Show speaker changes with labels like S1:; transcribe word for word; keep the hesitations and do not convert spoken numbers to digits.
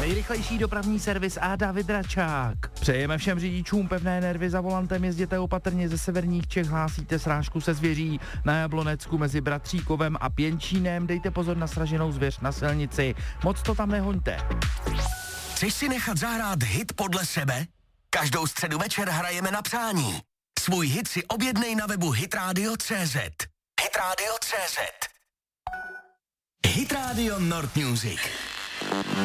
S1: Nejrychlejší dopravní servis a David Račák. Přejeme všem řidičům pevné nervy za volantem, jezděte opatrně, ze severních Čech hlásíte srážku se zvěří. Na Jablonecku mezi Bratříkovem a Pěnčínem dejte pozor na sraženou zvěř na silnici. Moc to tam nehoňte.
S2: Chceš si nechat zahrát hit podle sebe? Každou středu večer hrajeme na přání. Svůj hit si objednej na webu hitradio tečka cé zet. hitradio tečka cé zet. Hit Radio Nord Music.